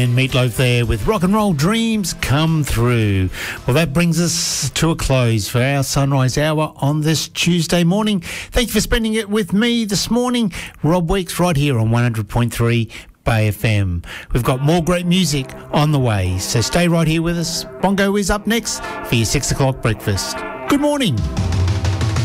And Meatloaf there with Rock and Roll Dreams Come Through. Well, that brings us to a close for our Sunrise Hour on this Tuesday morning. Thank you for spending it with me this morning. Rob Weeks right here on 100.3 Bay FM. We've got more great music on the way, so stay right here with us. Bongo is up next for your 6 o'clock breakfast. Good morning.